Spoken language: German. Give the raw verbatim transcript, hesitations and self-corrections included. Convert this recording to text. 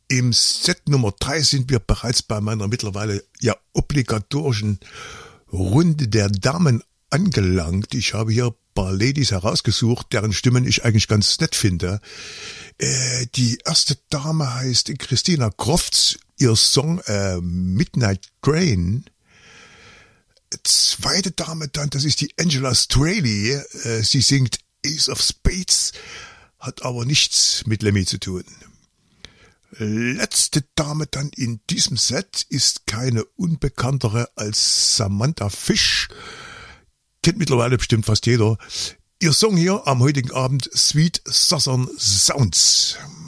Im Set Nummer drei sind wir bereits bei meiner mittlerweile ja obligatorischen Runde der Damen angelangt. Ich habe hier ein paar Ladies herausgesucht, deren Stimmen ich eigentlich ganz nett finde. Äh, die erste Dame heißt Christina Crofts, ihr Song äh, Midnight Train. Zweite Dame dann, das ist die Angela Straley. Äh, sie singt Ace of Spades, hat aber nichts mit Lemmy zu tun. Letzte Dame dann in diesem Set ist keine unbekanntere als Samantha Fish. Kennt mittlerweile bestimmt fast jeder. Ihr Song hier am heutigen Abend, Sweet Southern Sounds.